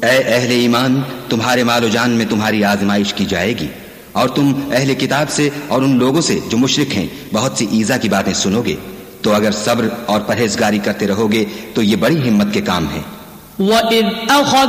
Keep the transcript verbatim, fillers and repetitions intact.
ऐ अहले ईमान, तुम्हारे मालो जान में तुम्हारी आजमाइश की जाएगी और तुम अहले किताब से और उन लोगों से जो मुशरिक हैं बहुत सी ईजा की बातें सुनोगे। तो अगर सब्र और परहेजगारी करते रहोगे तो ये बड़ी हिम्मत के काम है।